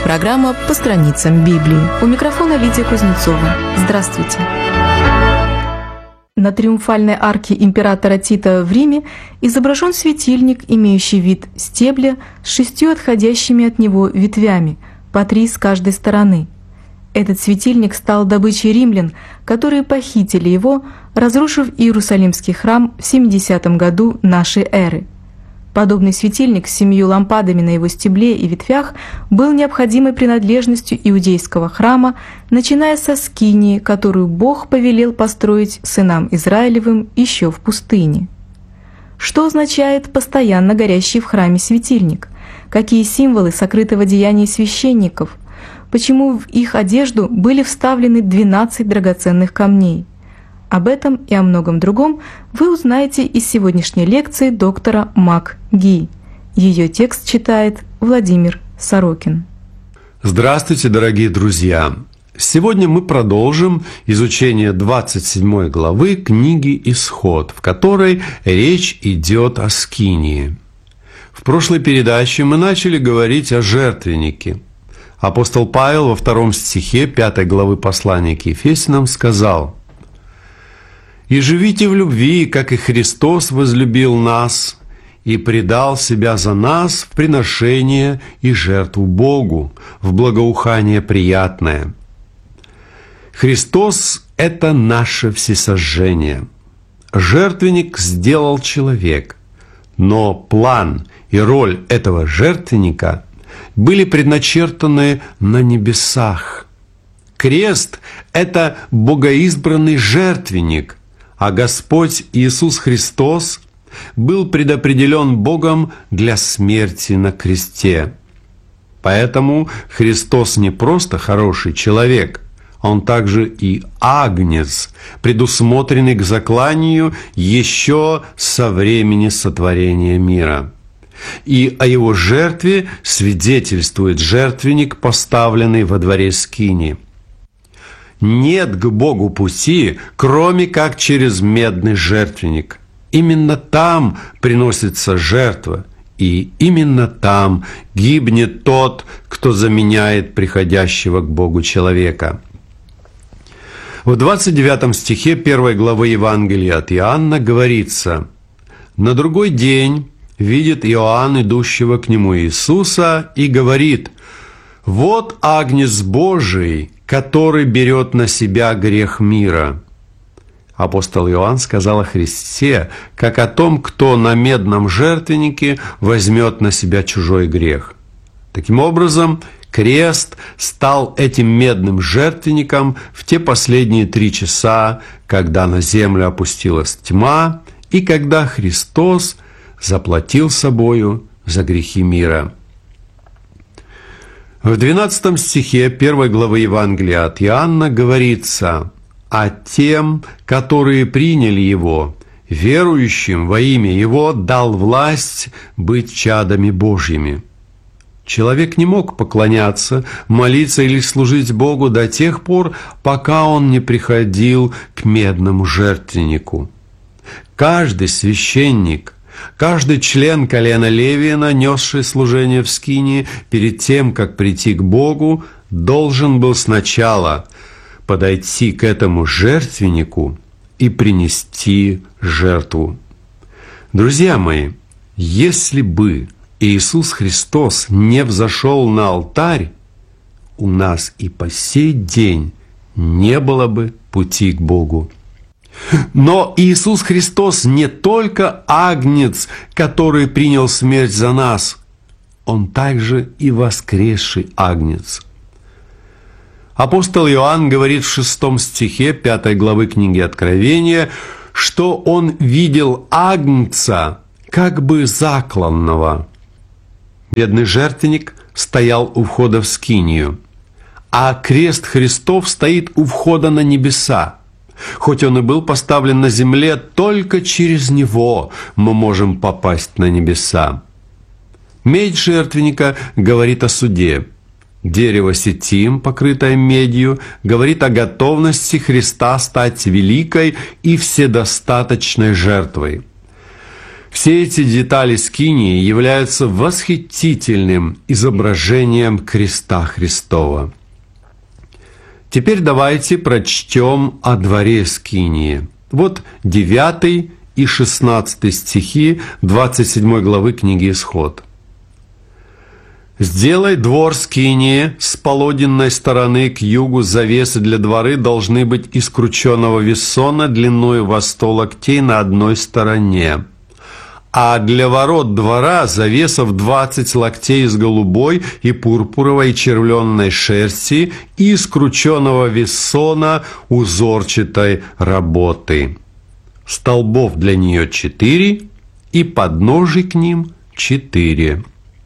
программа «По страницам Библии». У микрофона Лидия Кузнецова. Здравствуйте. На триумфальной арке императора Тита в Риме изображен светильник, имеющий вид стебля с 6 отходящими от него ветвями, по 3 с каждой стороны. Этот светильник стал добычей римлян, которые похитили его, разрушив Иерусалимский храм в 70 году нашей эры. Подобный светильник с 7 лампадами на его стебле и ветвях был необходимой принадлежностью иудейского храма, начиная со скинии, которую Бог повелел построить сынам Израилевым еще в пустыне. Что означает постоянно горящий в храме светильник? Какие символы сокрыты в одеянии священников? Почему в их одежду были вставлены 12 драгоценных камней? Об этом и о многом другом вы узнаете из сегодняшней лекции доктора МакГи. Ее текст читает Владимир Сорокин. Здравствуйте, дорогие друзья! Сегодня мы продолжим изучение 27 главы книги «Исход», в которой речь идет о скинии. В прошлой передаче мы начали говорить о жертвеннике. Апостол Павел во 2 стихе 5 главы послания к Ефесянам сказал: «И живите в любви, как и Христос возлюбил нас и предал себя за нас в приношение и жертву Богу, в благоухание приятное». Христос – это наше всесожжение. Жертвенник сделал человек, но план и роль этого жертвенника были предначертаны на небесах. Крест – это богоизбранный жертвенник, а Господь Иисус Христос был предопределен Богом для смерти на кресте. Поэтому Христос не просто хороший человек, Он также и агнец, предусмотренный к закланию еще со времени сотворения мира. И о Его жертве свидетельствует жертвенник, поставленный во дворе скинии. Нет к Богу пути, кроме как через медный жертвенник. Именно там приносится жертва, и именно там гибнет тот, кто заменяет приходящего к Богу человека. В 29 стихе 1 главы Евангелия от Иоанна говорится: «На другой день видит Иоанн идущего к нему Иисуса и говорит: „Вот агнец Божий, который берет на себя грех мира“». Апостол Иоанн сказал о Христе, как о том, кто на медном жертвеннике возьмет на себя чужой грех. Таким образом, крест стал этим медным жертвенником в те последние 3 часа, когда на землю опустилась тьма и когда Христос заплатил собою за грехи мира. В 12 стихе 1 главы Евангелия от Иоанна говорится: «А тем, которые приняли Его, верующим во имя Его, дал власть быть чадами Божьими». Человек не мог поклоняться, молиться или служить Богу до тех пор, пока он не приходил к медному жертвеннику. Каждый священник, каждый член колена Левиина, несший служение в скинии, перед тем, как прийти к Богу, должен был сначала подойти к этому жертвеннику и принести жертву. Друзья мои, если бы Иисус Христос не взошел на алтарь, у нас и по сей день не было бы пути к Богу. Но Иисус Христос не только агнец, который принял смерть за нас, Он также и воскресший агнец. Апостол Иоанн говорит в 6 стихе 5 главы книги Откровения, что он видел агнца, как бы закланного. Медный жертвенник стоял у входа в скинию, а крест Христов стоит у входа на небеса. Хоть он и был поставлен на земле, только через него мы можем попасть на небеса. Медь жертвенника говорит о суде. Дерево ситим, покрытое медью, говорит о готовности Христа стать великой и вседостаточной жертвой. Все эти детали скинии являются восхитительным изображением креста Христова. Теперь давайте прочтем о дворе скинии. Вот 9 и 16 стихи 27 главы книги Исход. «Сделай двор скинии с полуденной стороны к югу, завесы для дворы должны быть из крученого вессона длиною во 100 локтей на одной стороне. А для ворот двора завесов 20 локтей из голубой и пурпуровой червленной шерсти и из крученого вессона узорчатой работы. Столбов для нее 4 и подножий к ним 4.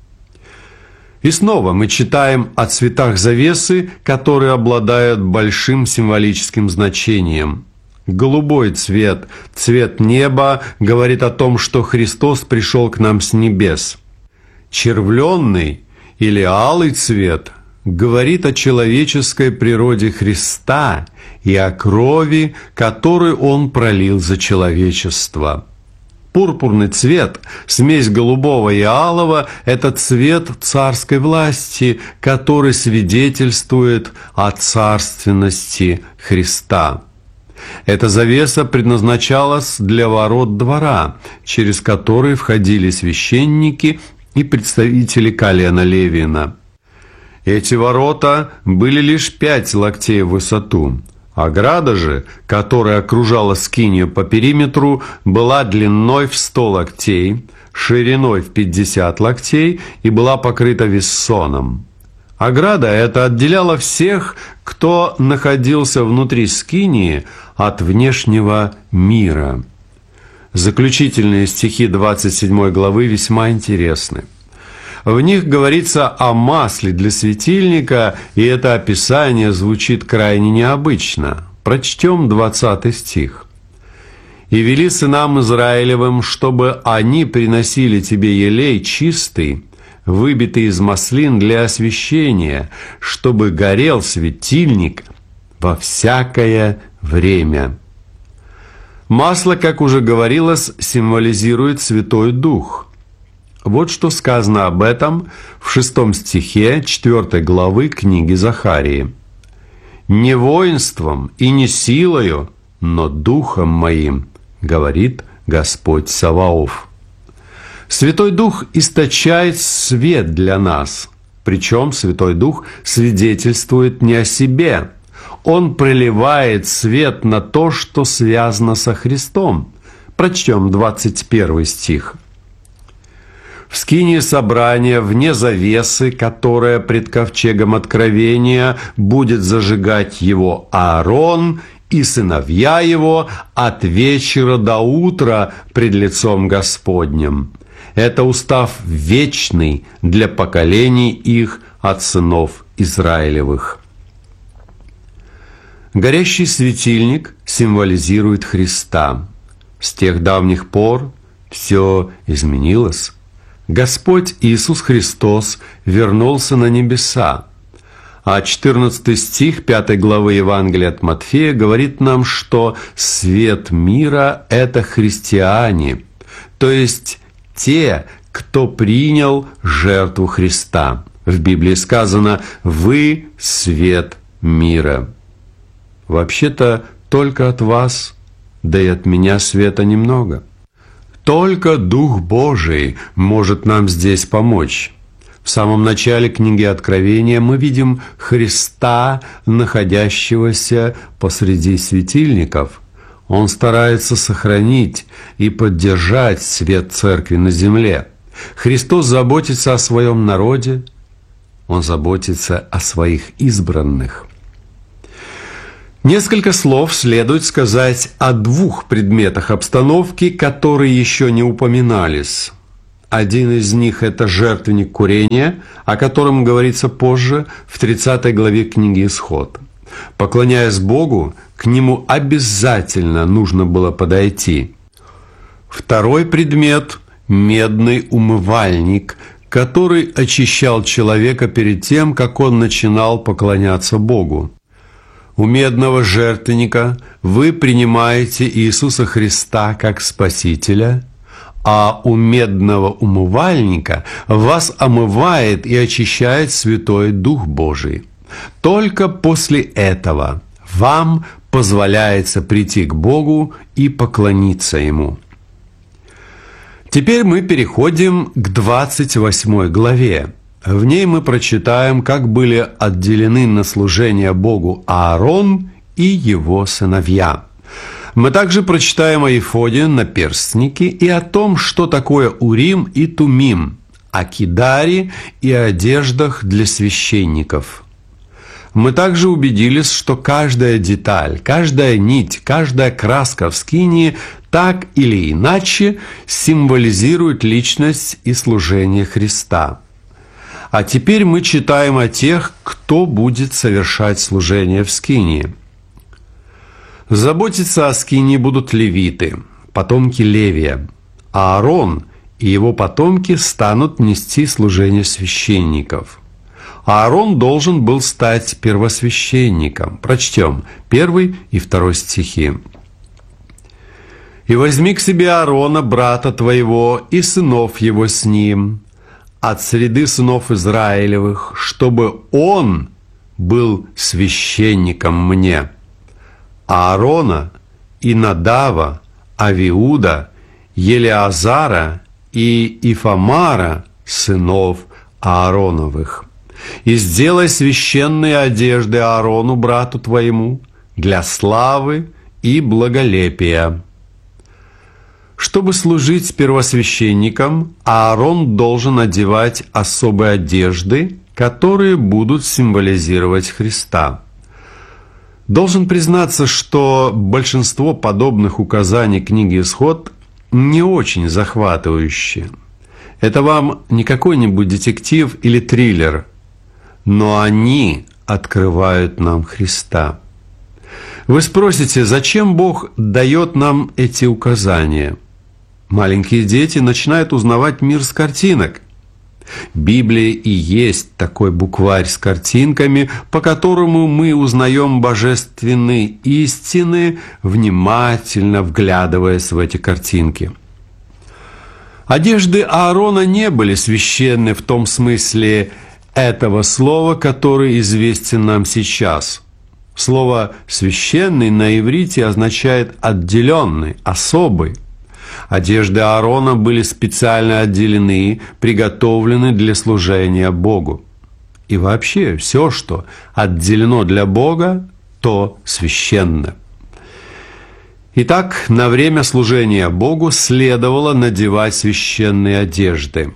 И снова мы читаем о цветах завесы, которые обладают большим символическим значением. Голубой цвет, цвет неба, говорит о том, что Христос пришел к нам с небес. Червленный или алый цвет говорит о человеческой природе Христа и о крови, которую Он пролил за человечество. Пурпурный цвет, смесь голубого и алого – это цвет царской власти, который свидетельствует о царственности Христа. Эта завеса предназначалась для ворот двора, через которые входили священники и представители колена Левина. Эти ворота были лишь 5 локтей в высоту. Ограда же, которая окружала скинию по периметру, была длиной в 100 локтей, шириной в 50 локтей и была покрыта вессоном. Ограда эта отделяла всех, кто находился внутри скинии, от внешнего мира. Заключительные стихи 27 главы весьма интересны. В них говорится о масле для светильника, и это описание звучит крайне необычно. Прочтем 20 стих. «И вели сынам Израилевым, чтобы они приносили тебе елей чистый, выбитый из маслин для освящения, чтобы горел светильник во всякое время». Масло, как уже говорилось, символизирует Святой Дух. Вот что сказано об этом в 6 стихе 4 главы книги Захарии. «Не воинством и не силою, но духом моим, говорит Господь Саваоф». Святой Дух источает свет для нас, причем Святой Дух свидетельствует не о себе. Он проливает свет на то, что связано со Христом. Прочтем 21 стих. «В скинии собрания, вне завесы, которая пред ковчегом откровения, будет зажигать его Аарон и сыновья его от вечера до утра пред лицом Господним. Это устав вечный для поколений их от сынов Израилевых». Горящий светильник символизирует Христа. С тех давних пор все изменилось. Господь Иисус Христос вернулся на небеса. А 14 стих 5 главы Евангелия от Матфея говорит нам, что свет мира – это христиане, то есть те, кто принял жертву Христа. В Библии сказано «Вы – свет мира». Вообще-то только от вас, да и от меня света немного. Только Дух Божий может нам здесь помочь. В самом начале книги Откровения мы видим Христа, находящегося посреди светильников. Он старается сохранить и поддержать свет церкви на земле. Христос заботится о своем народе, Он заботится о своих избранных. Несколько слов следует сказать о 2 предметах обстановки, которые еще не упоминались. Один из них – это жертвенник курения, о котором говорится позже в 30 главе книги Исход. Поклоняясь Богу, к нему обязательно нужно было подойти. Второй предмет – медный умывальник, который очищал человека перед тем, как он начинал поклоняться Богу. У медного жертвенника вы принимаете Иисуса Христа как Спасителя, а у медного умывальника вас омывает и очищает Святой Дух Божий. Только после этого вам позволяется прийти к Богу и поклониться Ему. Теперь мы переходим к 28 главе. В ней мы прочитаем, как были отделены на служение Богу Аарон и его сыновья. Мы также прочитаем о эфоде, наперстнике и о том, что такое Урим и Тумим, о кидаре и о одеждах для священников. Мы также убедились, что каждая деталь, каждая нить, каждая краска в скинии так или иначе символизирует личность и служение Христа. А теперь мы читаем о тех, кто будет совершать служение в скинии. Заботиться о скинии будут левиты, потомки Левия. А Аарон и его потомки станут нести служение священников. Аарон должен был стать первосвященником. Прочтем 1 и 2 стихи. «И возьми к себе Аарона, брата твоего, и сынов его с ним, от среды сынов Израилевых, чтобы он был священником мне. Аарона и Надава, Авиуда, Елеазара и Ифамара, сынов Аароновых. И сделай священные одежды Аарону, брату твоему, для славы и благолепия». Чтобы служить первосвященником, Аарон должен одевать особые одежды, которые будут символизировать Христа. Должен признаться, что большинство подобных указаний книги «Исход» не очень захватывающие. Это вам не какой-нибудь детектив или триллер, но они открывают нам Христа. Вы спросите, зачем Бог дает нам эти указания? Маленькие дети начинают узнавать мир с картинок. Библия и есть такой букварь с картинками, по которому мы узнаем божественные истины, внимательно вглядываясь в эти картинки. Одежды Аарона не были священны в том смысле этого слова, который известен нам сейчас. Слово «священный» на иврите означает «отделенный», «особый». Одежды Аарона были специально отделены, приготовлены для служения Богу. И вообще, все, что отделено для Бога, то священно. Итак, на время служения Богу следовало надевать священные одежды.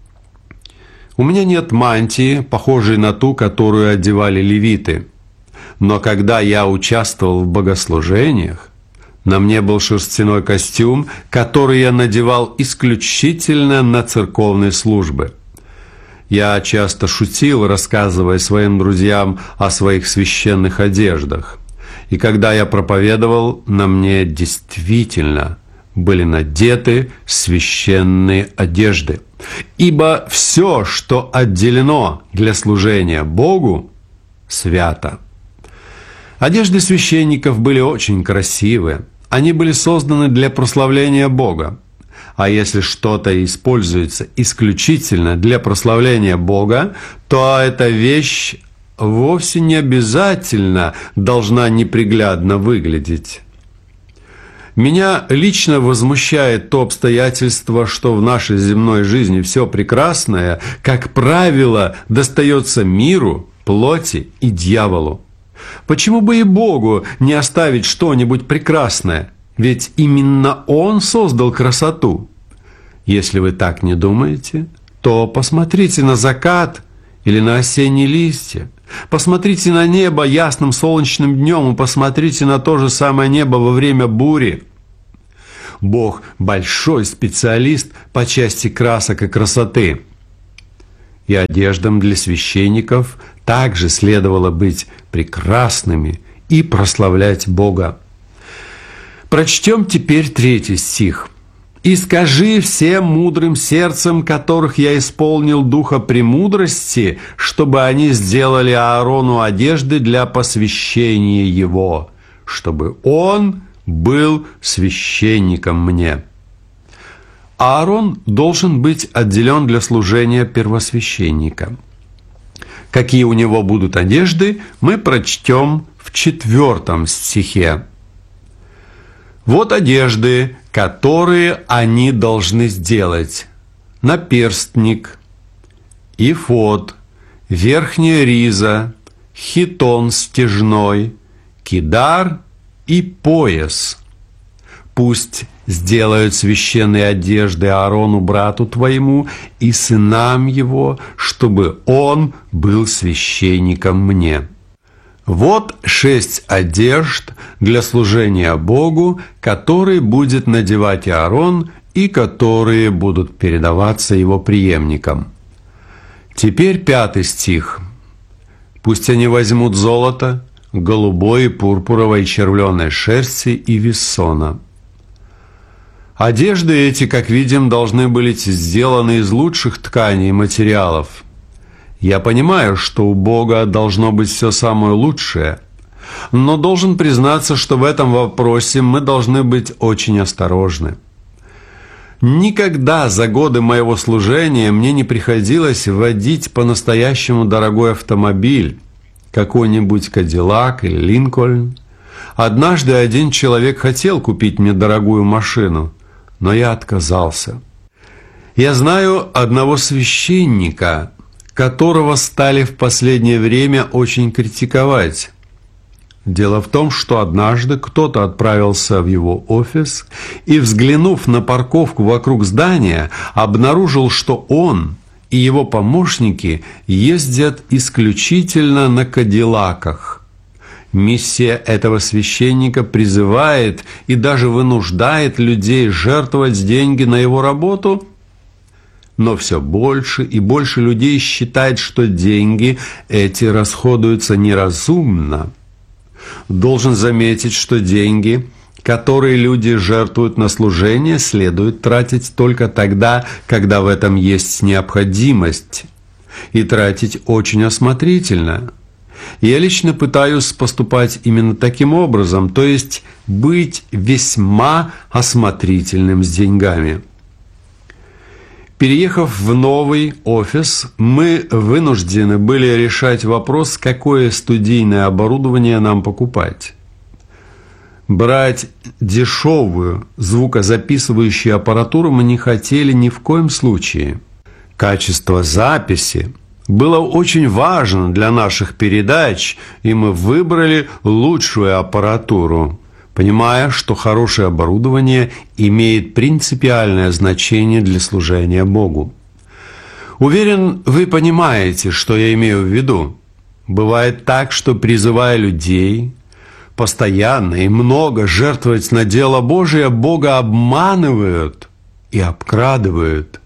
У меня нет мантии, похожей на ту, которую одевали левиты. Но когда я участвовал в богослужениях, на мне был шерстяной костюм, который я надевал исключительно на церковные службы. Я часто шутил, рассказывая своим друзьям о своих священных одеждах. И когда я проповедовал, на мне действительно были надеты священные одежды. Ибо все, что отделено для служения Богу, свято. Одежды священников были очень красивые. Они были созданы для прославления Бога. А если что-то используется исключительно для прославления Бога, то эта вещь вовсе не обязательно должна неприглядно выглядеть. Меня лично возмущает то обстоятельство, что в нашей земной жизни все прекрасное, как правило, достается миру, плоти и дьяволу. Почему бы и Богу не оставить что-нибудь прекрасное? Ведь именно Он создал красоту. Если вы так не думаете, то посмотрите на закат или на осенние листья. Посмотрите на небо ясным солнечным днем и посмотрите на то же самое небо во время бури. Бог большой специалист по части красок и красоты. И одеждам для священников также следовало быть прекрасными и прославлять Бога. Прочтем теперь 3 стих. «И скажи всем мудрым сердцем, которых я исполнил духа премудрости, чтобы они сделали Аарону одежды для посвящения его, чтобы он был священником мне». Аарон должен быть отделен для служения первосвященника. Какие у него будут одежды, мы прочтем в 4 стихе. Вот одежды, которые они должны сделать: наперстник, эфод, верхняя риза, хитон стяжной, кидар и пояс. Пусть сделают священные одежды Аарону, брату твоему, и сынам его, чтобы он был священником мне. Вот 6 одежд для служения Богу, которые будет надевать Аарон и которые будут передаваться его преемникам. Теперь 5 стих. Пусть они возьмут золото, голубой, пурпуровой, червленой шерсти и виссона. Одежды эти, как видим, должны были сделаны из лучших тканей и материалов. Я понимаю, что у Бога должно быть все самое лучшее, но должен признаться, что в этом вопросе мы должны быть очень осторожны. Никогда за годы моего служения мне не приходилось водить по-настоящему дорогой автомобиль, какой-нибудь Кадиллак или Линкольн. Однажды один человек хотел купить мне дорогую машину, но я отказался. Я знаю одного священника, которого стали в последнее время очень критиковать. Дело в том, что однажды кто-то отправился в его офис и, взглянув на парковку вокруг здания, обнаружил, что он и его помощники ездят исключительно на кадиллаках. Миссия этого священника призывает и даже вынуждает людей жертвовать деньги на его работу, но все больше и больше людей считает, что деньги эти расходуются неразумно. Должен заметить, что деньги, которые люди жертвуют на служение, следует тратить только тогда, когда в этом есть необходимость, и тратить очень осмотрительно. Я лично пытаюсь поступать именно таким образом, то есть быть весьма осмотрительным с деньгами. Переехав в новый офис, мы вынуждены были решать вопрос, какое студийное оборудование нам покупать. Брать дешевую звукозаписывающую аппаратуру мы не хотели ни в коем случае. Качество записи было очень важно для наших передач, и мы выбрали лучшую аппаратуру, понимая, что хорошее оборудование имеет принципиальное значение для служения Богу. Уверен, вы понимаете, что я имею в виду. Бывает так, что, призывая людей постоянно и много жертвовать на дело Божие, Бога обманывают и обкрадывают.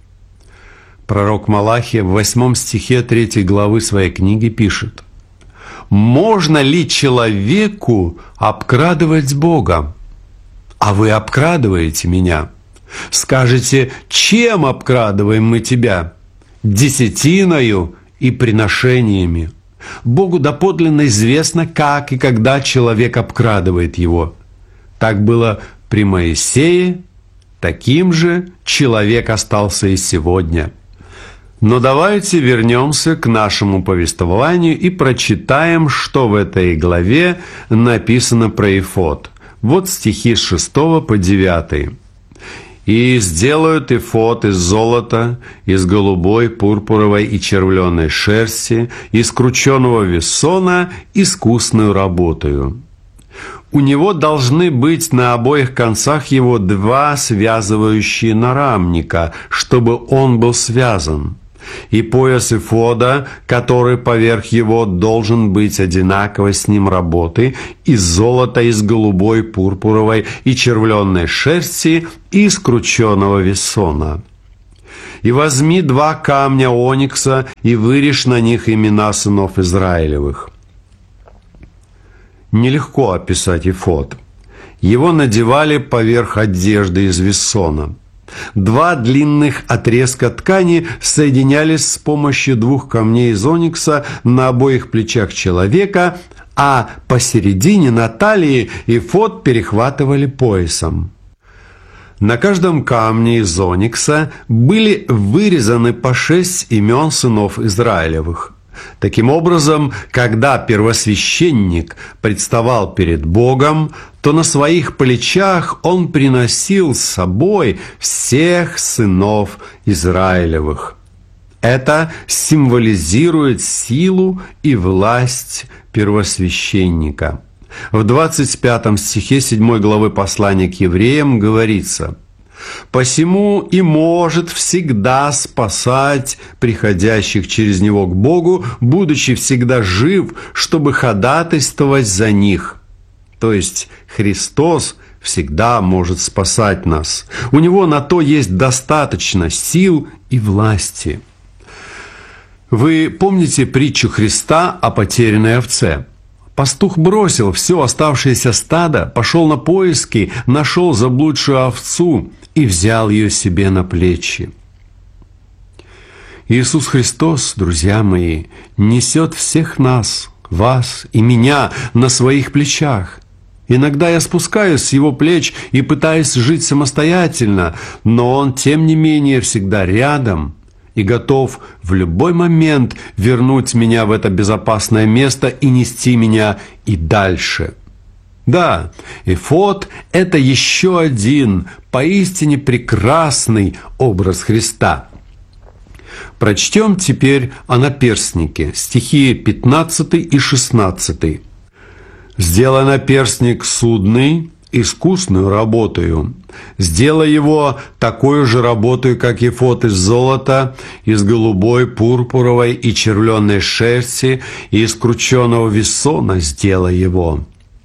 Пророк Малахия в 8 стихе 3 главы своей книги пишет: «Можно ли человеку обкрадывать Бога? А вы обкрадываете меня. Скажете, чем обкрадываем мы тебя? Десятиною и приношениями. Богу доподлинно известно, как и когда человек обкрадывает его. Так было при Моисее, таким же человек остался и сегодня». Но давайте вернемся к нашему повествованию и прочитаем, что в этой главе написано про эфод. Вот стихи с 6 по 9. «И сделают эфод из золота, из голубой, пурпуровой и червленой шерсти, из крученого виссона, искусную работою. У него должны быть на обоих концах его 2 связывающие нарамника, чтобы он был связан. И пояс эфода, который поверх его, должен быть одинаковой с ним работы, из золота, из голубой, пурпуровой и червленной шерсти, и из крученого виссона. И возьми 2 камня оникса, и вырежь на них имена сынов Израилевых». Нелегко описать эфод. Его надевали поверх одежды из виссона. 2 длинных отрезка ткани соединялись с помощью 2 камней из оникса на обоих плечах человека, а посередине на талии эфод перехватывали поясом. На каждом камне из оникса были вырезаны по 6 имен сынов Израилевых. Таким образом, когда первосвященник представал перед Богом, то на своих плечах он приносил с собой всех сынов Израилевых. Это символизирует силу и власть первосвященника. В 25 стихе 7 главы послания к евреям говорится: «Посему и может всегда спасать приходящих через Него к Богу, будучи всегда жив, чтобы ходатайствовать за них». То есть Христос всегда может спасать нас. У Него на то есть достаточно сил и власти. Вы помните притчу Христа о потерянной овце? Пастух бросил все оставшееся стадо, пошел на поиски, нашел заблудшую овцу и взял ее себе на плечи. Иисус Христос, друзья мои, несет всех нас, вас и меня на своих плечах. Иногда я спускаюсь с Его плеч и пытаюсь жить самостоятельно, но Он, тем не менее, всегда рядом и готов в любой момент вернуть меня в это безопасное место и нести меня и дальше. Да, эфод – это еще один поистине прекрасный образ Христа. Прочтем теперь о наперстнике, стихи 15 и 16. «Сделай наперстник судный, искусную работою. Сделай его такой же работой, как эфод из золота, из голубой, пурпуровой и червленой шерсти, и из крученого весона сделай его.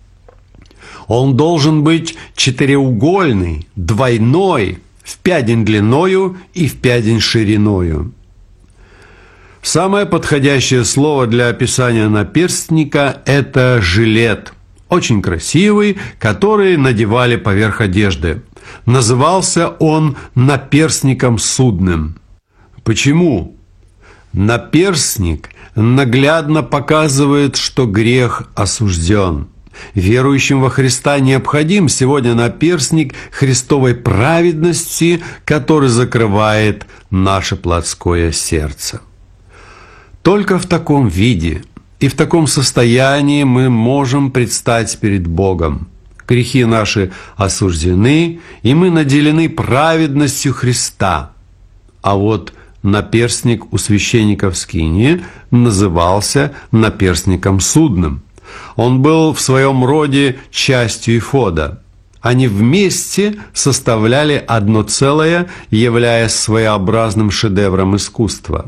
Он должен быть четыреугольный, двойной, в 5 день длиною и в 5 день шириною». Самое подходящее слово для описания наперстника – это жилет. Очень красивый, который надевали поверх одежды. Назывался он наперстником судным. Почему? Наперстник наглядно показывает, что грех осужден. Верующим во Христа необходим сегодня наперстник Христовой праведности, который закрывает наше плотское сердце. Только в таком виде и в таком состоянии мы можем предстать перед Богом. Грехи наши осуждены, и мы наделены праведностью Христа. А вот наперстник у священников скинии назывался наперстником судным. Он был в своем роде частью эфода. Они вместе составляли одно целое, являясь своеобразным шедевром искусства.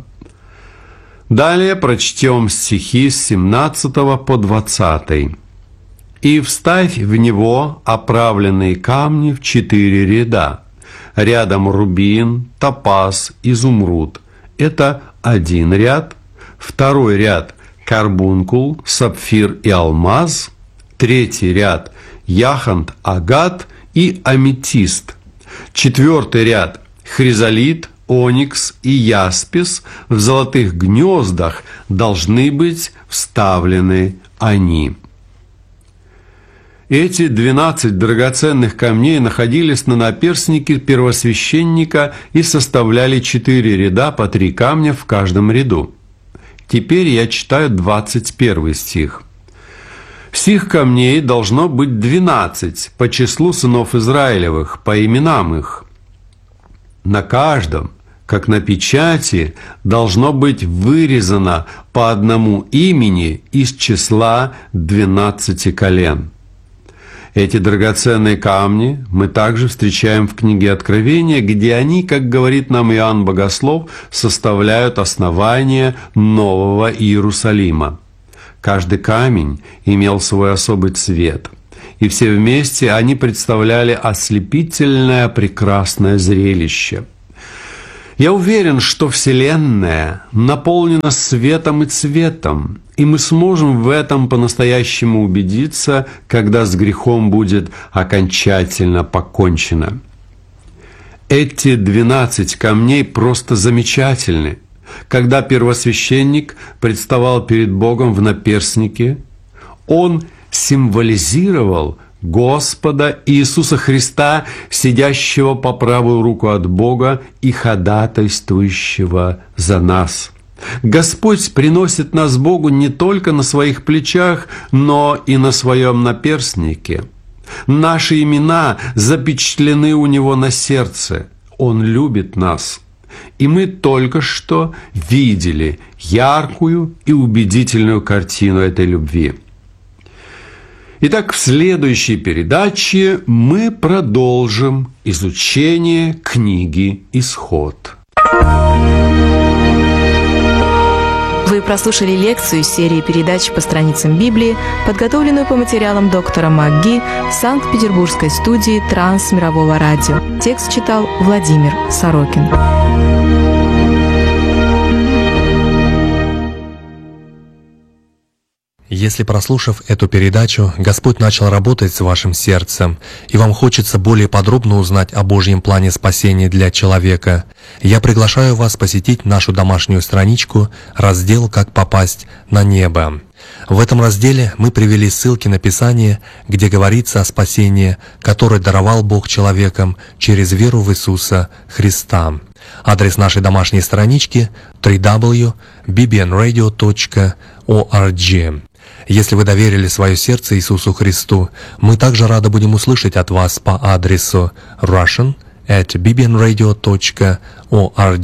Далее прочтем стихи с 17 по 20. «И вставь в него оправленные камни в 4 ряда. Рядом рубин, топаз, изумруд. Это 1 ряд. 2 ряд – карбункул, сапфир и алмаз. 3 ряд – яхонт, агат и аметист. 4 ряд – хризолит, оникс и яспис. В золотых гнездах должны быть вставлены они». Эти 12 драгоценных камней находились на наперстнике первосвященника и составляли 4 ряда по 3 камня в каждом ряду. Теперь я читаю 21 стих. «Сих камней должно быть 12 по числу сынов Израилевых, по именам их. На каждом, как на печати, должно быть вырезано по одному имени из числа 12 колен». Эти драгоценные камни мы также встречаем в книге Откровения, где они, как говорит нам Иоанн Богослов, составляют основание Нового Иерусалима. Каждый камень имел свой особый цвет, и все вместе они представляли ослепительное прекрасное зрелище. Я уверен, что Вселенная наполнена светом и цветом, и мы сможем в этом по-настоящему убедиться, когда с грехом будет окончательно покончено. Эти 12 камней просто замечательны. Когда первосвященник представал перед Богом в наперстнике, он символизировал Господа Иисуса Христа, сидящего по правую руку от Бога и ходатайствующего за нас. Господь приносит нас Богу не только на своих плечах, но и на своем наперстнике. Наши имена запечатлены у Него на сердце. Он любит нас. И мы только что видели яркую и убедительную картину этой любви. Итак, в следующей передаче мы продолжим изучение книги «Исход». Вы прослушали лекцию из серии передач по страницам Библии, подготовленную по материалам доктора МакГи в Санкт-Петербургской студии Трансмирового радио. Текст читал Владимир Сорокин. Если, прослушав эту передачу, Господь начал работать с вашим сердцем, и вам хочется более подробно узнать о Божьем плане спасения для человека, я приглашаю вас посетить нашу домашнюю страничку, раздел «Как попасть на небо». В этом разделе мы привели ссылки на Писание, где говорится о спасении, которое даровал Бог человекам через веру в Иисуса Христа. Адрес нашей домашней странички www.bbnradio.org. Если вы доверили свое сердце Иисусу Христу, мы также рады будем услышать от вас по адресу russian@bbnradio.org.